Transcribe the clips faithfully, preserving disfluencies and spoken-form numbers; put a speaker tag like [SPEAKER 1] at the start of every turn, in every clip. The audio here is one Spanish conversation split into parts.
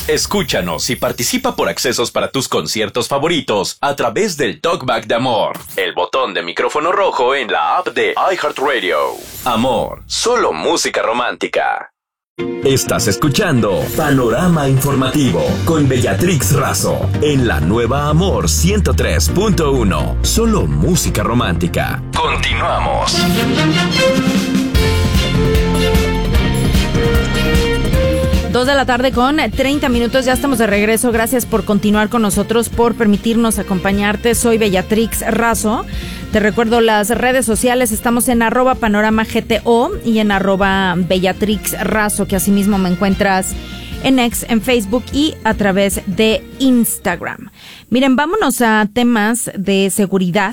[SPEAKER 1] Escúchanos y participa por accesos para tus conciertos favoritos a través del Talkback de Amor, el botón de micrófono rojo en la app de iHeartRadio. Amor, solo música romántica. Estás escuchando Panorama Informativo con Bellatrix Razo en la nueva Amor ciento tres punto uno. Solo música romántica. Continuamos.
[SPEAKER 2] Dos de la tarde con treinta minutos, ya estamos de regreso. Gracias por continuar con nosotros, por permitirnos acompañarte. Soy Bellatrix Razo. Te recuerdo las redes sociales, estamos en arroba panorama G T O y en arroba Bellatrix Razo, que asimismo me encuentras en X, en Facebook y a través de Instagram. Miren, vámonos a temas de seguridad.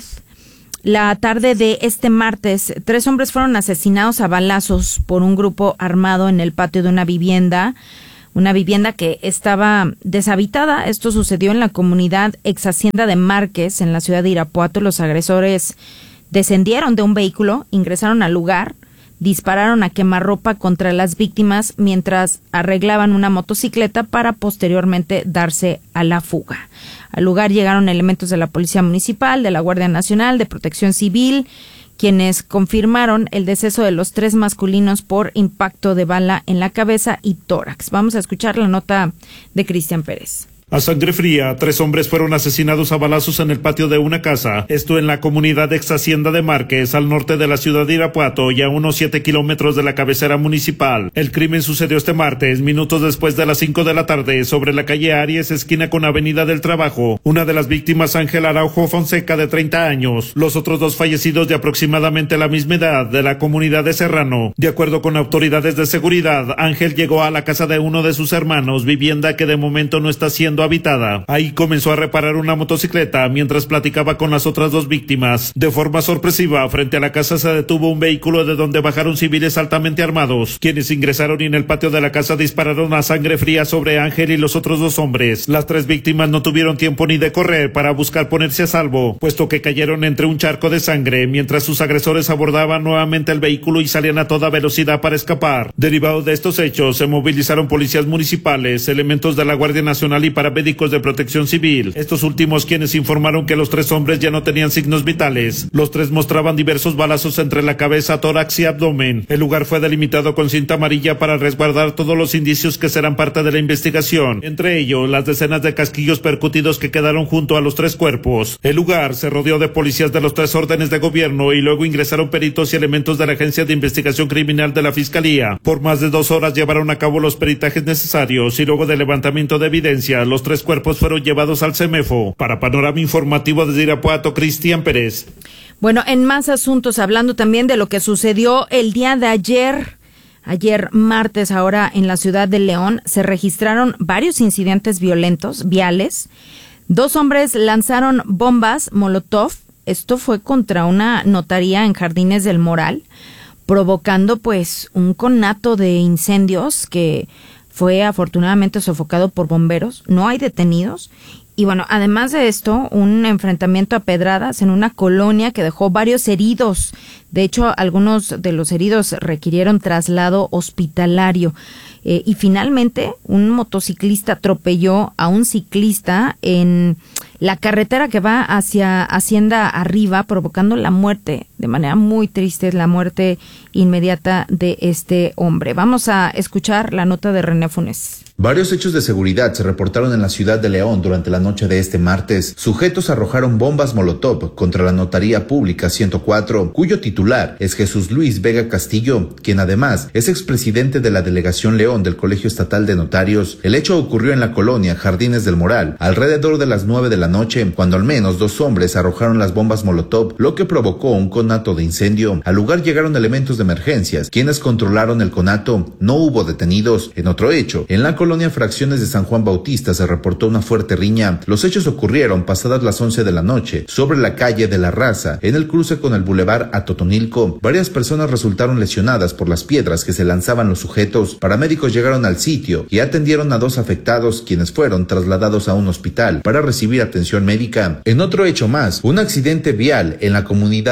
[SPEAKER 2] La tarde de este martes, tres hombres fueron asesinados a balazos por un grupo armado en el patio de una vivienda, una vivienda que estaba deshabitada. Esto sucedió en la comunidad ex Hacienda de Márquez, en la ciudad de Irapuato. Los agresores descendieron de un vehículo, ingresaron al lugar, dispararon a quemarropa contra las víctimas mientras arreglaban una motocicleta para posteriormente darse a la fuga. Al lugar llegaron elementos de la Policía Municipal, de la Guardia Nacional, de Protección Civil, quienes confirmaron el deceso de los tres masculinos por impacto de bala en la cabeza y tórax. Vamos a escuchar la nota de Cristian Pérez.
[SPEAKER 3] A sangre fría, tres hombres fueron asesinados a balazos en el patio de una casa, esto en la comunidad ex Hacienda de Márquez, al norte de la ciudad de Irapuato y a unos siete kilómetros de la cabecera municipal. El crimen sucedió este martes, minutos después de las cinco de la tarde, sobre la calle Aries, esquina con Avenida del Trabajo. Una de las víctimas, Ángel Araujo Fonseca, de treinta años. Los otros dos fallecidos de aproximadamente la misma edad, de la comunidad de Serrano. De acuerdo con autoridades de seguridad, Ángel llegó a la casa de uno de sus hermanos, vivienda que de momento no está siendo habitada. Ahí comenzó a reparar una motocicleta mientras platicaba con las otras dos víctimas. De forma sorpresiva, frente a la casa se detuvo un vehículo de donde bajaron civiles altamente armados, quienes ingresaron y en el patio de la casa dispararon a sangre fría sobre Ángel y los otros dos hombres. Las tres víctimas no tuvieron tiempo ni de correr para buscar ponerse a salvo, puesto que cayeron entre un charco de sangre mientras sus agresores abordaban nuevamente el vehículo y salían a toda velocidad para escapar. Derivado de estos hechos, se movilizaron policías municipales, elementos de la Guardia Nacional y paramédicos de Protección Civil, estos últimos quienes informaron que los tres hombres ya no tenían signos vitales. Los tres mostraban diversos balazos entre la cabeza, tórax y abdomen. El lugar fue delimitado con cinta amarilla para resguardar todos los indicios que serán parte de la investigación, entre ellos las decenas de casquillos percutidos que quedaron junto a los tres cuerpos. El lugar se rodeó de policías de los tres órdenes de gobierno y luego ingresaron peritos y elementos de la Agencia de Investigación Criminal de la Fiscalía. Por más de dos horas llevaron a cabo los peritajes necesarios y luego del levantamiento de evidencia, los tres cuerpos fueron llevados al CEMEFO. Para Panorama Informativo desde Irapuato, Cristian Pérez.
[SPEAKER 2] Bueno, en más asuntos, hablando también de lo que sucedió el día de ayer, ayer martes, ahora en la ciudad de León, se registraron varios incidentes violentos, viales. Dos hombres lanzaron bombas Molotov, esto fue contra una notaría en Jardines del Moral, provocando pues un conato de incendios que fue afortunadamente sofocado por bomberos. No hay detenidos. Y bueno, además de esto, un enfrentamiento a pedradas en una colonia que dejó varios heridos. De hecho, algunos de los heridos requirieron traslado hospitalario. Eh, y finalmente, un motociclista atropelló a un ciclista en la carretera que va hacia Hacienda Arriba, provocando la muerte, de manera muy triste, la muerte inmediata de este hombre. Vamos a escuchar la nota de René Funes.
[SPEAKER 4] Varios hechos de seguridad se reportaron en la ciudad de León durante la noche de este martes. Sujetos arrojaron bombas Molotov contra la Notaría Pública ciento cuatro, cuyo titular es Jesús Luis Vega Castillo, quien además es expresidente de la Delegación León del Colegio Estatal de Notarios. El hecho ocurrió en la colonia Jardines del Moral, alrededor de las nueve de la noche, cuando al menos dos hombres arrojaron las bombas Molotov, lo que provocó un conato de incendio. Al lugar llegaron elementos de emergencias, quienes controlaron el conato. No hubo detenidos. En otro hecho, en la colonia Fracciones de San Juan Bautista se reportó una fuerte riña. Los hechos ocurrieron pasadas las once de la noche, sobre la calle de la Raza, en el cruce con el bulevar Atotonilco. Varias personas resultaron lesionadas por las piedras que se lanzaban los sujetos. Paramédicos llegaron al sitio y atendieron a dos afectados, quienes fueron trasladados a un hospital para recibir atención médica. En otro hecho más, un accidente vial en la comunidad Hacienda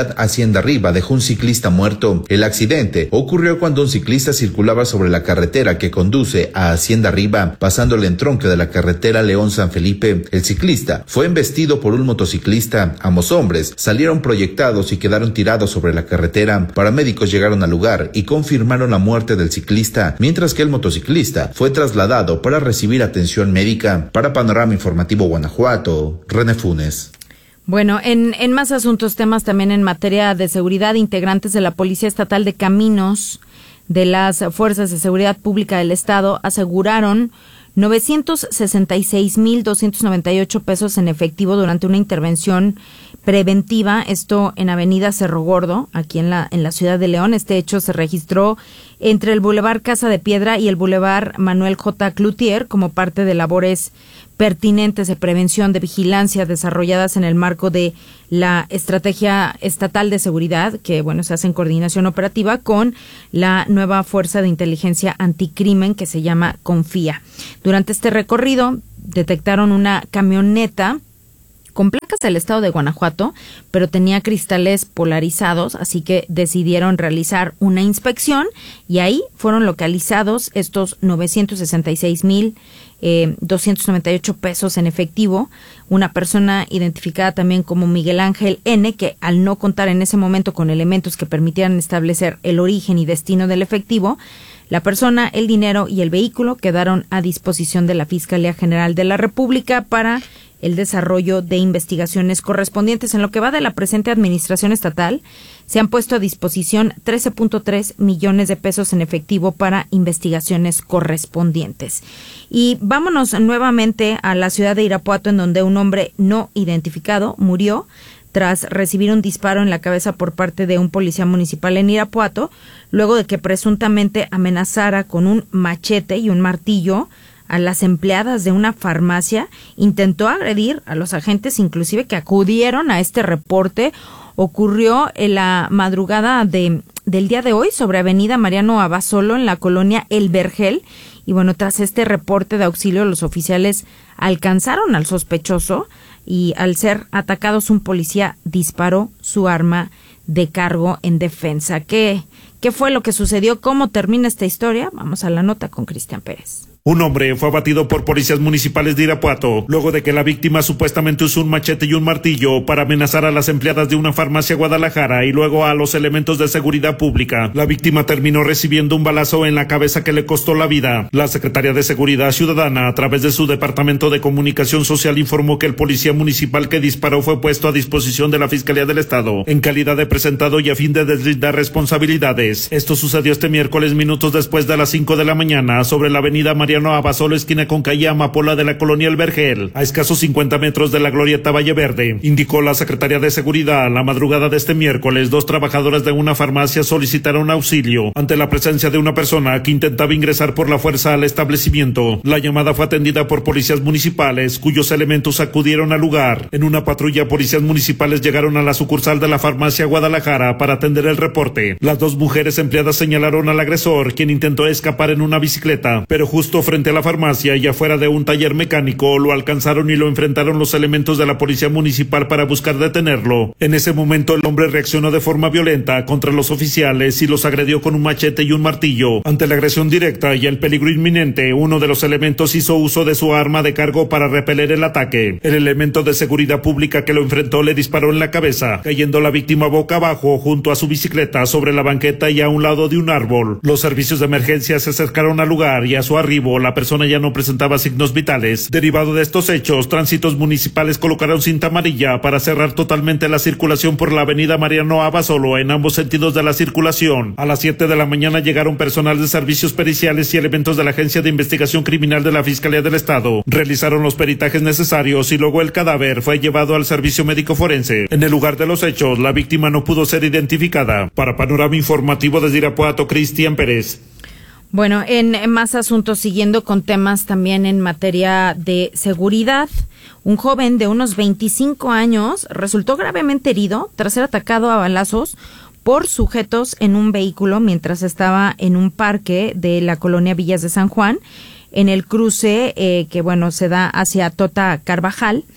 [SPEAKER 4] Hacienda Arriba dejó un ciclista muerto. El accidente ocurrió cuando un ciclista circulaba sobre la carretera que conduce a Hacienda Arriba, pasando el entronque de la carretera León-San Felipe. El ciclista fue embestido por un motociclista. Ambos hombres salieron proyectados y quedaron tirados sobre la carretera. Paramédicos llegaron al lugar y confirmaron la muerte del ciclista, mientras que el motociclista fue trasladado para recibir atención médica. Para Panorama Informativo Guanajuato, René Funes.
[SPEAKER 2] Bueno, en, en más asuntos, temas también en materia de seguridad, integrantes de la Policía Estatal de Caminos de las Fuerzas de Seguridad Pública del Estado aseguraron novecientos sesenta y seis mil doscientos noventa y ocho pesos en efectivo durante una intervención preventiva, esto en Avenida Cerro Gordo, aquí en la en la ciudad de León. Este hecho se registró entre el Boulevard Casa de Piedra y el Boulevard Manuel J. Cloutier como parte de labores pertinentes de prevención de vigilancia desarrolladas en el marco de la Estrategia Estatal de Seguridad, que bueno, se hace en coordinación operativa con la nueva Fuerza de Inteligencia Anticrimen que se llama Confía. Durante este recorrido detectaron una camioneta con placas del estado de Guanajuato, pero tenía cristales polarizados, así que decidieron realizar una inspección y ahí fueron localizados estos novecientos sesenta y seis mil doscientos noventa y ocho pesos en efectivo. Una persona identificada también como Miguel Ángel N., que al no contar en ese momento con elementos que permitieran establecer el origen y destino del efectivo, la persona, el dinero y el vehículo quedaron a disposición de la Fiscalía General de la República para el desarrollo de investigaciones correspondientes. En lo que va de la presente administración estatal, se han puesto a disposición trece punto tres millones de pesos en efectivo para investigaciones correspondientes. Y vámonos nuevamente a la ciudad de Irapuato, en donde un hombre no identificado murió tras recibir un disparo en la cabeza por parte de un policía municipal en Irapuato, luego de que presuntamente amenazara con un machete y un martillo a las empleadas de una farmacia. Intentó agredir a los agentes, inclusive, que acudieron a este reporte. Ocurrió en la madrugada de del día de hoy sobre Avenida Mariano Abasolo en la colonia El Vergel. Y bueno, tras este reporte de auxilio, los oficiales alcanzaron al sospechoso y al ser atacados, un policía disparó su arma de cargo en defensa. ¿Qué, qué fue lo que sucedió? ¿Cómo termina esta historia? Vamos a la nota con Cristian Pérez.
[SPEAKER 3] Un hombre fue abatido por policías municipales de Irapuato luego de que la víctima supuestamente usó un machete y un martillo para amenazar a las empleadas de una farmacia Guadalajara y luego a los elementos de seguridad pública. La víctima terminó recibiendo un balazo en la cabeza que le costó la vida. La Secretaría de Seguridad Ciudadana, a través de su Departamento de Comunicación Social, informó que el policía municipal que disparó fue puesto a disposición de la Fiscalía del Estado en calidad de presentado y a fin de deslindar responsabilidades. Esto sucedió este miércoles, minutos después de las cinco de la mañana, sobre la avenida Mariano Abasolo, esquina con calle Amapola de la colonia El Vergel, a escasos cincuenta metros de la glorieta Valle Verde. Indicó la Secretaría de Seguridad. La madrugada de este miércoles, dos trabajadoras de una farmacia solicitaron auxilio ante la presencia de una persona que intentaba ingresar por la fuerza al establecimiento. La llamada fue atendida por policías municipales, cuyos elementos acudieron al lugar. En una patrulla, policías municipales llegaron a la sucursal de la farmacia Guadalajara para atender el reporte. Las dos mujeres empleadas señalaron al agresor, quien intentó escapar en una bicicleta, pero justo frente a la farmacia y afuera de un taller mecánico lo alcanzaron y lo enfrentaron los elementos de la policía municipal para buscar detenerlo. En ese momento el hombre reaccionó de forma violenta contra los oficiales y los agredió con un machete y un martillo. Ante la agresión directa y el peligro inminente, uno de los elementos hizo uso de su arma de cargo para repeler el ataque. El elemento de seguridad pública que lo enfrentó le disparó en la cabeza, cayendo la víctima boca abajo junto a su bicicleta sobre la banqueta y a un lado de un árbol. Los servicios de emergencia se acercaron al lugar y a su arribo la persona ya no presentaba signos vitales. Derivado de estos hechos, Tránsitos Municipales colocaron cinta amarilla para cerrar totalmente la circulación por la avenida Mariano Abasolo en ambos sentidos de la circulación. A las siete de la mañana llegaron personal de servicios periciales y elementos de la Agencia de Investigación Criminal de la Fiscalía del Estado. Realizaron los peritajes necesarios y luego el cadáver fue llevado al servicio médico forense. En el lugar de los hechos, la víctima no pudo ser identificada. Para Panorama Informativo desde Irapuato, Cristian Pérez.
[SPEAKER 2] Bueno, en más asuntos, siguiendo con temas también en materia de seguridad, un joven de unos veinticinco años resultó gravemente herido tras ser atacado a balazos por sujetos en un vehículo mientras estaba en un parque de la colonia Villas de San Juan, en el cruce eh, que bueno se da hacia Tota Carvajal.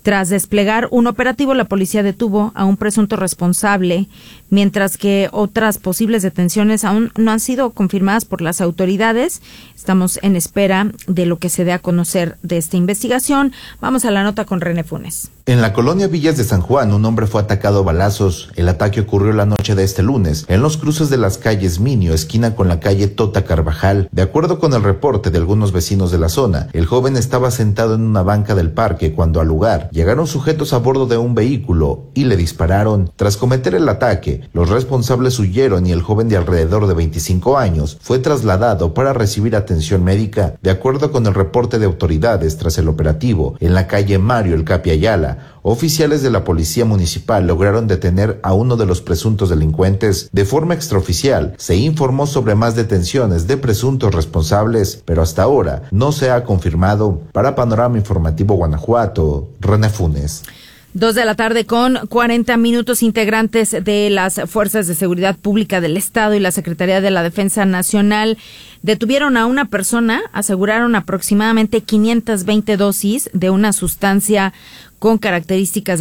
[SPEAKER 2] Tras desplegar un operativo, la policía detuvo a un presunto responsable, mientras que otras posibles detenciones aún no han sido confirmadas por las autoridades. Estamos en espera de lo que se dé a conocer de esta investigación. Vamos a la nota con René Funes.
[SPEAKER 4] En la colonia Villas de San Juan, un hombre fue atacado a balazos. El ataque ocurrió la noche de este lunes, en los cruces de las calles Minio, esquina con la calle Tota Carvajal. De acuerdo con el reporte de algunos vecinos de la zona, el joven estaba sentado en una banca del parque cuando al lugar llegaron sujetos a bordo de un vehículo y le dispararon. Tras cometer el ataque, los responsables huyeron y el joven de alrededor de veinticinco años fue trasladado para recibir atención médica. De acuerdo con el reporte de autoridades tras el operativo, en la calle Mario El Capi Ayala, oficiales de la policía municipal lograron detener a uno de los presuntos delincuentes. De forma extraoficial, se informó sobre más detenciones de presuntos responsables, pero hasta ahora no se ha confirmado. Para Panorama Informativo Guanajuato, René Funes.
[SPEAKER 2] Dos de la tarde con cuarenta minutos. Integrantes de las Fuerzas de Seguridad Pública del Estado y la Secretaría de la Defensa Nacional detuvieron a una persona, aseguraron aproximadamente quinientas veinte dosis de una sustancia con características de